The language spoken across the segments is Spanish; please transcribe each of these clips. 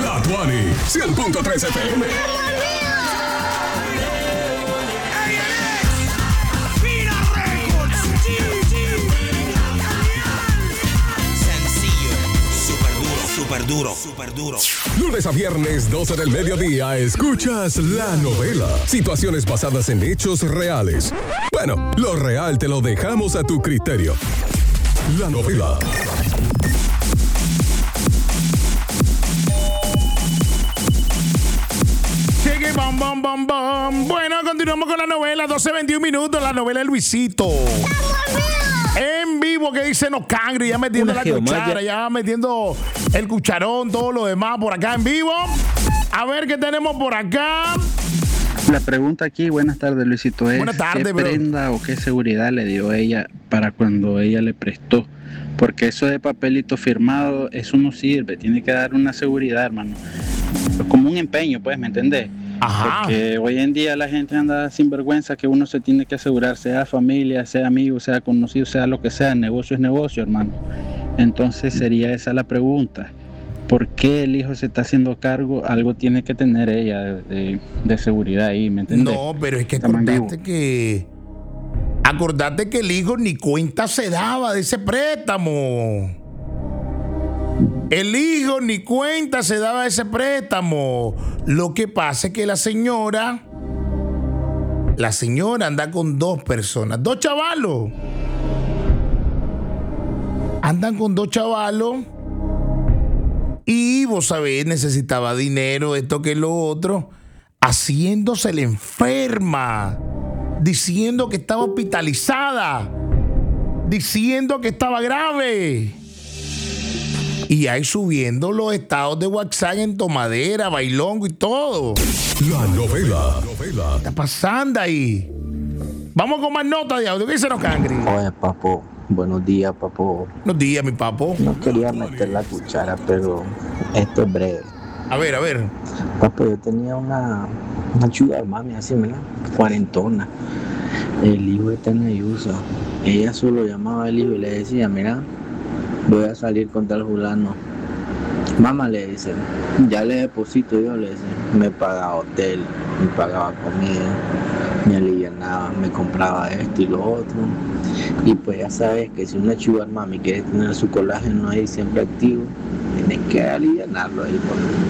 La Tuani, 100.3 FM. Súper duro. Lunes a viernes, 12 del mediodía, escuchas La Novela. Situaciones basadas en hechos reales. Bueno, lo real te lo dejamos a tu criterio. La Novela. Llegue, bam, bam, bam, bam. Bueno, continuamos con la novela, 12:21 minutos, la novela de Luisito. En vivo, que dice No Cangre, ya metiendo la cuchara, ya metiendo el cucharón, todo lo demás por acá en vivo. A ver qué tenemos por acá. La pregunta aquí, buenas tardes Luisito, es buenas tardes, ¿qué prenda o qué seguridad le dio ella para cuando ella le prestó? Porque eso de papelito firmado, eso no sirve, tiene que dar una seguridad, hermano. Como un empeño, pues, ¿me entendés? Ajá. Porque hoy en día la gente anda sin vergüenza, que uno se tiene que asegurar, sea familia, sea amigo, sea conocido, sea lo que sea, negocio es negocio, hermano. Entonces sería esa la pregunta. ¿Por qué el hijo se está haciendo cargo? Algo tiene que tener ella de seguridad ahí, ¿me entiendes? No, pero es que acordate que el hijo ni cuenta se daba de ese préstamo. El hijo ni cuenta se daba de ese préstamo. Lo que pasa es que la señora anda con dos personas, dos chavalos. Andan con dos chavalos. Y vos sabés, necesitaba dinero, esto que lo otro, haciéndose la enferma, diciendo que estaba hospitalizada, diciendo que estaba grave. Y ahí subiendo los estados de WhatsApp en tomadera, bailongo y todo. La novela. ¿Qué está pasando ahí? Vamos con más notas de audio. ¿Qué dice No Cangre? Oye, papo. Buenos días, papo. Buenos días, mi papo. No quería meter la cuchara, pero esto es breve. A ver. Papo, yo tenía una sugar mami así, ¿verdad? Cuarentona. El hijo está en Ayuso. Ella solo llamaba al hijo y le decía, mira, voy a salir con tal fulano. Mamá le dice, ya le deposito yo, le dice, me pagaba hotel, me pagaba comida, me alivianaba, me compraba esto y lo otro. Y pues ya sabes que si una sugar mami quiere tener su colágeno ahí siempre activo, tienes que alivianarlo ahí,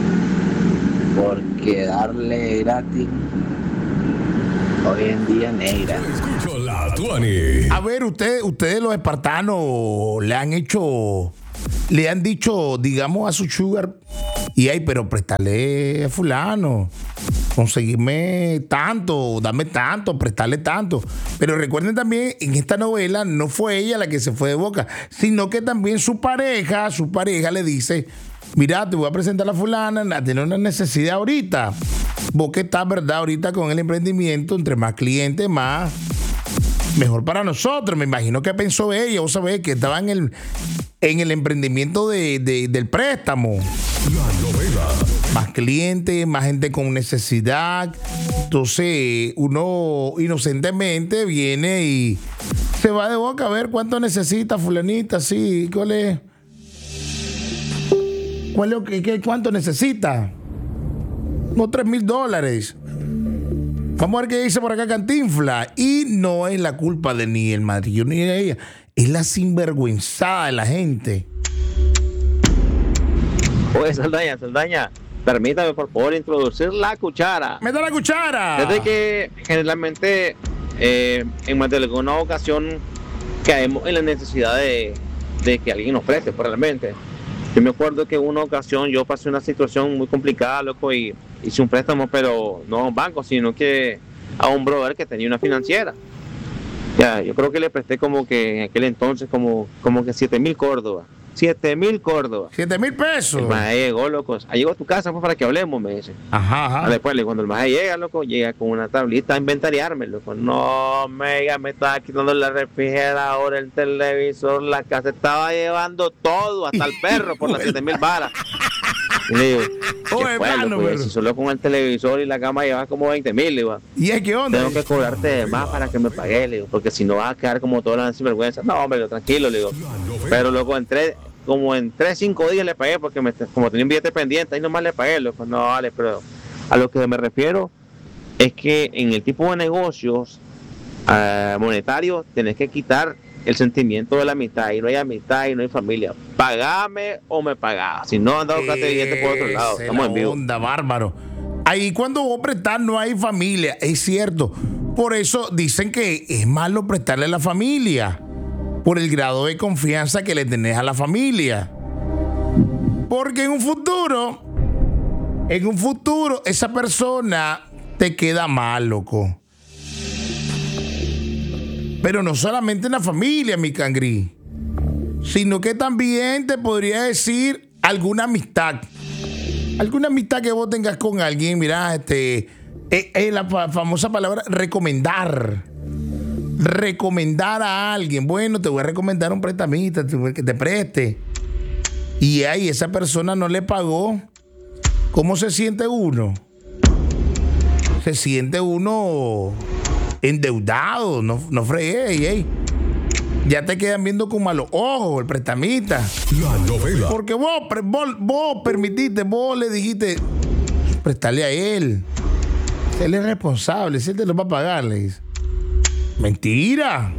porque darle gratis hoy en día negra. Escucho La Tuani. A ver, ustedes los espartanos le han dicho, digamos, a su sugar, y ay, pero prestarle a fulano, conseguirme tanto, dame tanto, prestarle tanto. Pero recuerden también, en esta novela no fue ella la que se fue de boca, sino que también su pareja le dice, mira, te voy a presentar a la fulana, tiene una necesidad ahorita. Vos que estás, ¿verdad? Ahorita con el emprendimiento, entre más clientes, más mejor para nosotros. Me imagino que pensó ella, vos sabés que estaba en el emprendimiento del préstamo. La novela. Más clientes, más gente con necesidad. Entonces, uno inocentemente viene y se va de boca a ver cuánto necesita fulanita, sí, ¿cuánto necesita? Unos $3,000. Vamos a ver qué dice por acá Cantinflas. Y no es la culpa de ni el marido ni de ella. Es la sinvergüenzada de la gente. Oye, Saldaña, permítame por favor introducir la cuchara. ¡Meta la cuchara! Desde que generalmente en más de alguna ocasión caemos en la necesidad de que alguien nos preste, pues, realmente. Yo me acuerdo que en una ocasión yo pasé una situación muy complicada, loco, y hice un préstamo, pero no a un banco, sino que a un brother que tenía una financiera. Ya, yo creo que le presté como que en aquel entonces como que 7,000 Córdoba. 7,000 Córdoba. 7,000 pesos. El maje llegó, loco. Ahí llegó a tu casa pues, para que hablemos, me dice. Ajá. Después, cuando el maje llega, loco, llega con una tablita a inventariarme, loco. No, me estaba quitando la refrigeradora, el televisor, la casa. Estaba llevando todo, hasta el perro, por las 7,000 varas. Y le digo, ¿qué fue, loco? Pero... Si solo con el televisor y la cama llevas como 20,000, le digo. ¿Y es qué onda? Tengo que cobrarte de más para que me pague, le digo, porque si no vas a quedar como todas las sinvergüenzas. No, hombre, tranquilo, le digo. Pero luego entré como en 3-5 días le pagué, porque como tenía un billete pendiente, ahí nomás le pagué. Pues no, vale, pero a lo que me refiero es que en el tipo de negocios monetarios tenés que quitar el sentimiento de la amistad, y no hay amistad y no hay familia. Pagame o me pagás, si no anda a buscarte billete por otro lado. Estamos en vivo. Onda, bárbaro. Ahí cuando vos prestás no hay familia, es cierto. Por eso dicen que es malo prestarle a la familia, por el grado de confianza que le tenés a la familia. Porque en un futuro, esa persona te queda mal, loco. Pero no solamente en la familia, mi cangrí, sino que también te podría decir alguna amistad. Alguna amistad que vos tengas con alguien, mira, la famosa palabra recomendar. Recomendar a alguien. Bueno, te voy a recomendar un prestamista que te preste. Y ahí esa persona no le pagó. ¿Cómo se siente uno? Se siente uno endeudado, no fregué, ya te quedan viendo con malos ojos el prestamista. La novela. Porque vos permitiste, vos le dijiste, prestarle a él. Él es responsable, si él te lo va a pagar, le dice. Mentira.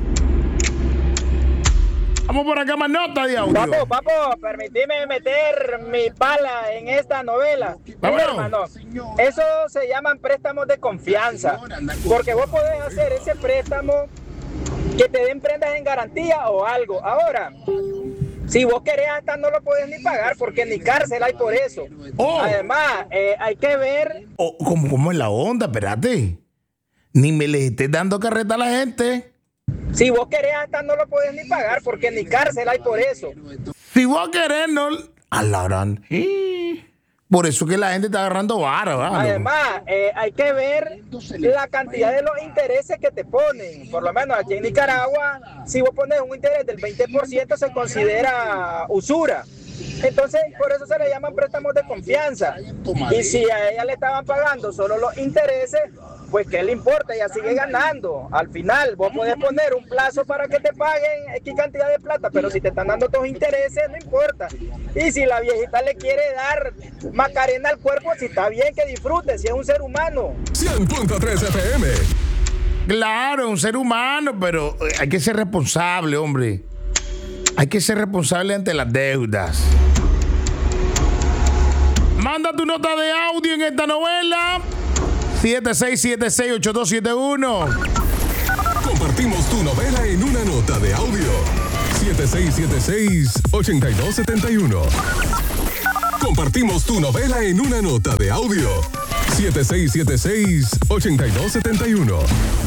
Vamos por acá, más nota de audio. Papo, permitime meter mi pala en esta novela. Vamos. Hermano, eso se llaman préstamos de confianza. Porque vos podés hacer ese préstamo que te den prendas en garantía o algo. Ahora, si vos querés hasta no lo podés ni pagar, porque ni cárcel hay por eso. Además, hay que ver... ¿Cómo es la onda? Espérate. Ni me le estés dando carreta a la gente. Si vos querés hasta no lo podés ni pagar, porque ni cárcel hay por eso. Si vos querés, no... Alarán. Por eso que la gente está agarrando vara, ¿vale? Además, hay que ver la cantidad de los intereses que te ponen. Por lo menos aquí en Nicaragua, si vos pones un interés del 20%, se considera usura. Entonces, por eso se le llaman préstamos de confianza. Y si a ella le estaban pagando solo los intereses, pues ¿qué le importa? Ella sigue ganando. Al final, vos podés poner un plazo para que te paguen X cantidad de plata, pero si te están dando tus intereses, no importa. Y si la viejita le quiere dar macarena al cuerpo, si está bien que disfrute, si es un ser humano. 100.3 FM. Claro, un ser humano, pero hay que ser responsable, hombre. Hay que ser responsable ante las deudas. Manda tu nota de audio en esta novela. 76768271. Compartimos tu novela en una nota de audio. 76768271. Compartimos tu novela en una nota de audio. 76768271.